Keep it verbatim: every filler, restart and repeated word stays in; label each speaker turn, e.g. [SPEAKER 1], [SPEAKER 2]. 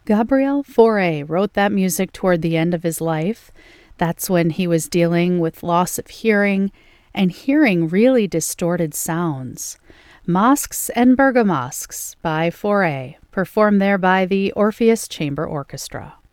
[SPEAKER 1] Gabriel Fauré wrote that music toward the end of his life. That's when he was dealing with loss of hearing and hearing really distorted sounds. Masques and Bergamasques by Fauré, performed there by the Orpheus Chamber Orchestra.